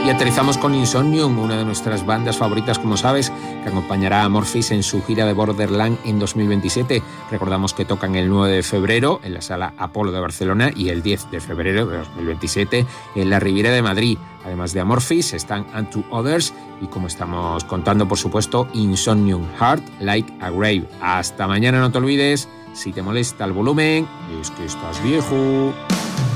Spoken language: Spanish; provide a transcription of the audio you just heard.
Y aterrizamos con Insomnium, una de nuestras bandas favoritas, como sabes, que acompañará a Amorphis en su gira de Borderland en 2027. Recordamos que tocan el 9 de febrero en la Sala Apolo de Barcelona y el 10 de febrero de 2027 en la Riviera de Madrid. Además de Amorphis están And Two Others y, como estamos contando, por supuesto, Insomnium, Heart Like a Grave. Hasta mañana, no te olvides, si te molesta el volumen, es que estás viejo.